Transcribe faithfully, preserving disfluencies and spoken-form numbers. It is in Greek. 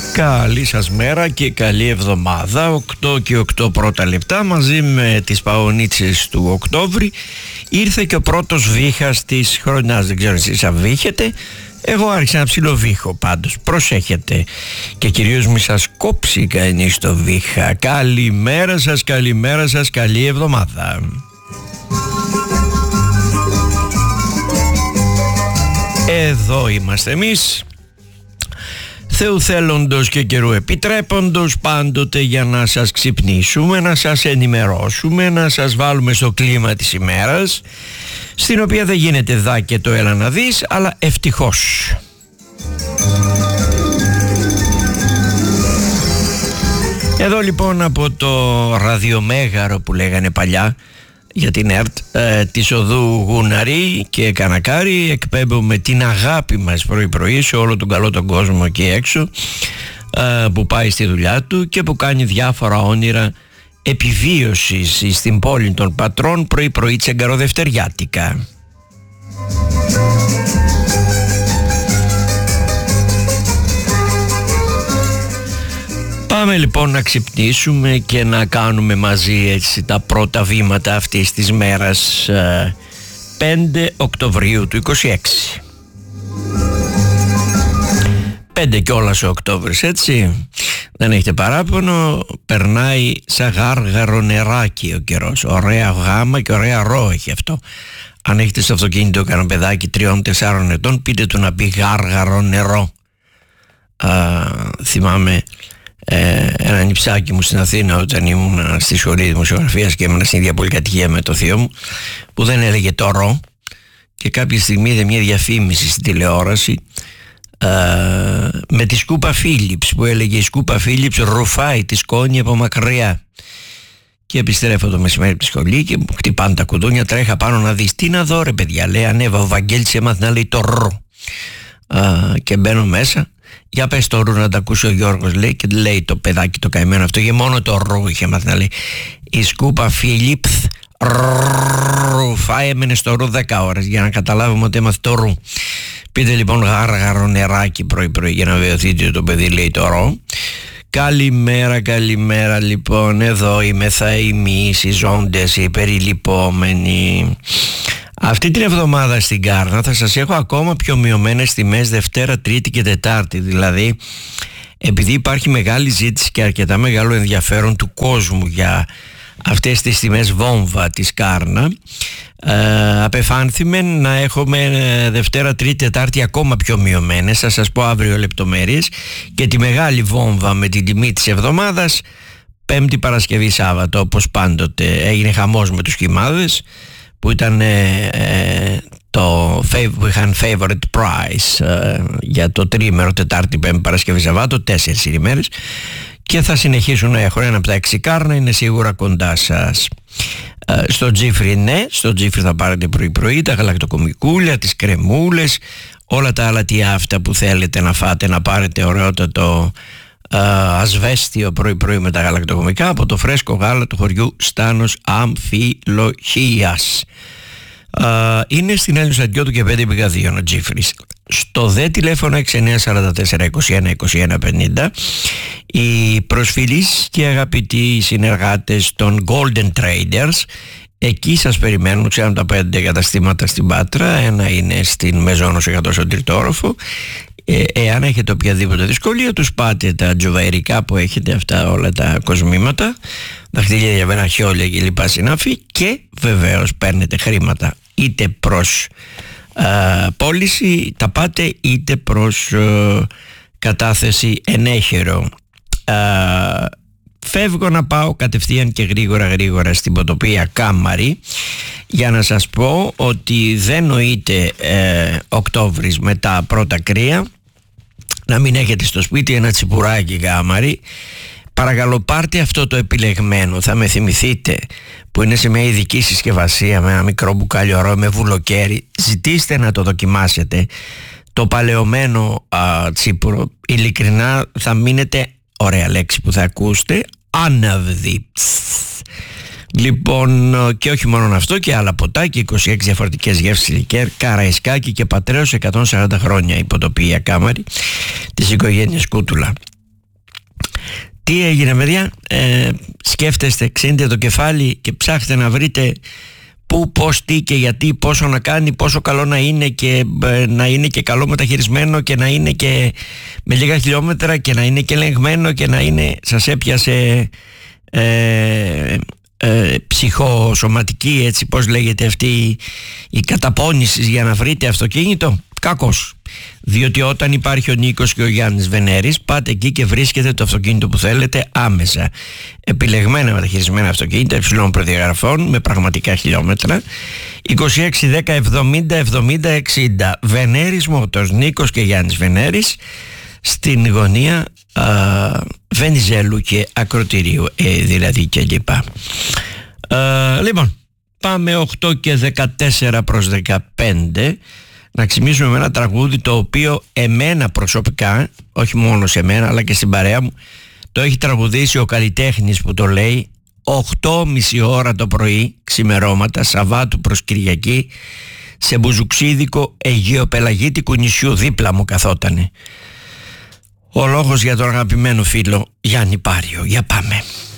Καλή σας μέρα και καλή εβδομάδα. Οκτώ και οκτώ πρώτα λεπτά, μαζί με τις παγωνίτσες του Οκτώβρη ήρθε και ο πρώτος βήχας της χρονιάς. Δεν ξέρω εσείς αν βήχετε. Εγώ άρχισα να ψιλοβήχω πάντως. Προσέχετε και κυρίως μη σας κόψει κανείς το βήχα. Καλημέρα σας, καλημέρα σας, καλή εβδομάδα. Εδώ είμαστε εμείς, Θεού θέλοντος και καιρού επιτρέποντος, πάντοτε για να σας ξυπνήσουμε, να σας ενημερώσουμε, να σας βάλουμε στο κλίμα της ημέρας, στην οποία δεν γίνεται δά και το έλα να δεις, αλλά ευτυχώς. Εδώ λοιπόν από το ραδιομέγαρο που λέγανε παλιά για την ΕΡΤ, ε, της οδού Γουναρή και Κανακάρη, εκπέμπουμε την αγάπη μας πρωί πρωί σε όλο τον καλό τον κόσμο εκεί έξω, ε, που πάει στη δουλειά του και που κάνει διάφορα όνειρα επιβίωσης στην πόλη των πατρών πρωί πρωί τσεγκαροδευτεριάτικα. Πάμε λοιπόν να ξυπνήσουμε και να κάνουμε μαζί έτσι τα πρώτα βήματα αυτής της μέρας, πέντε Οκτωβρίου του είκοσι έξι. Πέντε κιόλας ο Οκτώβρης, έτσι. Δεν έχετε παράπονο, περνάει σαν γάργαρο νεράκι ο καιρός. Ωραία γάμα και ωραία ρο έχει αυτό. Αν έχετε στο αυτοκίνητο κανένα παιδάκι τριών τεσσάρων ετών, πείτε του να πει γάργαρο νερό. Α, θυμάμαι Ε, ένα νηψάκι μου στην Αθήνα όταν ήμουν στη σχολή δημοσιογραφίας και ήμουν στην ίδια πολυκατοικία με το θείο μου, που δεν έλεγε το ρο, και κάποια στιγμή είδε μια διαφήμιση στην τηλεόραση ε, με τη σκούπα Philips που έλεγε η σκούπα Philips ρουφάει τη σκόνη από μακριά. Και επιστρέφω το μεσημέρι από τη σχολή και μου χτυπάνε τα κουδούνια, τρέχα πάνω να δεις. Τι να δω ρε παιδιά, λέει, ανέβα ο Βαγγέλης έμαθε να λέει το ρο. ε, και μπαίνω μέσα. Για πες το ρου να τα ακούσει ο Γιώργος, λέει, και λέει το παιδάκι το καημένο αυτό, και μόνο το ρου είχε μάθει να λέει. Η σκούπα Philips ρουφάει, έμενε στο ρου δέκα ώρες για να καταλάβουμε ότι έμαθε το ρου. Πείτε λοιπόν γάργαρο νεράκι πρωί πρωί για να βεβαιωθείτε ότι το παιδί λέει το ρο. Καλημέρα, καλημέρα λοιπόν, εδώ είμαι θα εμείς οι ζώντες, οι περιλυπόμενοι. Αυτή την εβδομάδα στην Κάρνα θα σας έχω ακόμα πιο μειωμένες τιμές Δευτέρα, Τρίτη και Τετάρτη. Δηλαδή, επειδή υπάρχει μεγάλη ζήτηση και αρκετά μεγάλο ενδιαφέρον του κόσμου για αυτές τις τιμές βόμβα της Κάρνα, ε, απεφάνθημε να έχουμε Δευτέρα, Τρίτη, Τετάρτη ακόμα πιο μειωμένες. Θα σας πω αύριο λεπτομέρειες. Και τη μεγάλη βόμβα με την τιμή της εβδομάδας Πέμπτη, Παρασκευή, Σάββατο, όπως πάντοτε. Έγινε χαμός με τους κοιμάδες που ήταν ε, ε, το που είχαν favorite price ε, για το τρίμερο, Τετάρτη, Πέμπτη, Παρασκευή, Σαββάτο, τέσσερις ημέρες, και θα συνεχίσουν να έχουν. Ένα από τα έξι Κάρνα είναι σίγουρα κοντά σας. Ε, στο Τζίφρι, ναι, στο Τζίφρι θα πάρετε πρωί πρωί τα γαλακτοκομικούλια, τις κρεμούλες, όλα τα αλατιά αυτά που θέλετε να φάτε, να πάρετε ωραιότατο Uh, ασβέστιο πρωί πρωί με τα γαλακτοκομικά από το φρέσκο γάλα του χωριού Στάνος Αμφιλοχίας. Uh, είναι στην Έλληνο Στρατιώτου και πέντε Πηγαδίων ο Τζίφρις. Στο δε τηλέφωνο έξι εννιά τέσσερα τέσσερα είκοσι ένα είκοσι ένα πενήντα οι προσφυλείς και αγαπητοί συνεργάτες των Golden Traders εκεί σας περιμένουν. Ξέρουν τα πέντε καταστήματα στην Πάτρα, ένα είναι στην Μεζόνος εκατό στον τρίτο όροφο. Ε, εάν έχετε οποιαδήποτε δυσκολία, τους πάτε τα τζοβαϊρικά που έχετε, αυτά όλα τα κοσμήματα, δαχτυλιά, διαβένα, χιόλια και λοιπά συνάφη, και βεβαίως παίρνετε χρήματα είτε προς α, πώληση, τα πάτε, είτε προς α, κατάθεση ενέχειρο. Α, φεύγω να πάω κατευθείαν και γρήγορα γρήγορα στην ποτοπία Κάμαρη για να σας πω ότι δεν νοείται ε, Οκτώβρης με τα πρώτα κρύα να μην έχετε στο σπίτι ένα τσιπουράκι Κάμαρη. Παρακαλώ, πάρτε αυτό το επιλεγμένο, θα με θυμηθείτε, που είναι σε μια ειδική συσκευασία με ένα μικρό μπουκάλι ρο με βουλοκαίρι. Ζητήστε να το δοκιμάσετε. Το παλαιωμένο α, τσίπουρο, ειλικρινά θα μείνετε, ωραία λέξη που θα ακούσετε, άναυδη. Λοιπόν, και όχι μόνο αυτό, και άλλα ποτά και είκοσι έξι διαφορετικές γεύσεις λικέρ, καραϊσκάκι και πατρέως εκατόν σαράντα χρόνια υποτοπία Κάμαρη της οικογένειας Κούτουλα. Τι έγινε, παιδιά? Ε, σκέφτεστε, ξύνετε το κεφάλι και ψάχτε να βρείτε πού, πώς, τι και γιατί, πόσο να κάνει, πόσο καλό να είναι και ε, να είναι και καλό μεταχειρισμένο και να είναι και με λίγα χιλιόμετρα και να είναι και ελεγμένο και να είναι, σας έπιασε ε, ε, ψυχοσωματική, έτσι πώς λέγεται αυτή η καταπώνηση για να βρείτε αυτοκίνητο. Κακώς. Διότι όταν υπάρχει ο Νίκος και ο Γιάννης Βενέρης, πάτε εκεί και βρίσκετε το αυτοκίνητο που θέλετε άμεσα. Επιλεγμένα μεταχειρισμένα αυτοκίνητα υψηλών προδιαγραφών με πραγματικά χιλιόμετρα. είκοσι έξι δέκα εβδομήντα εβδομήντα εξήντα. Βενέρης Μότος, Νίκος και Γιάννης Βενέρης, στην γωνία α, Βενιζέλου και Ακροτηρίου, ε, δηλαδή και λοιπά. Α, λοιπόν, πάμε οκτώ και δεκατέσσερα προς δεκαπέντε. Να ξυπνήσουμε με ένα τραγούδι το οποίο εμένα προσωπικά, όχι μόνο σε μένα αλλά και στην παρέα μου, το έχει τραγουδήσει ο καλλιτέχνης που το λέει οκτώ και μισή ώρα το πρωί, ξημερώματα, Σαββάτου προς Κυριακή, σε μπουζουξίδικο αιγαιοπελαγίτικου νησιού δίπλα μου καθότανε. Ο λόγος για τον αγαπημένο φίλο Γιάννη Πάριο. Για πάμε.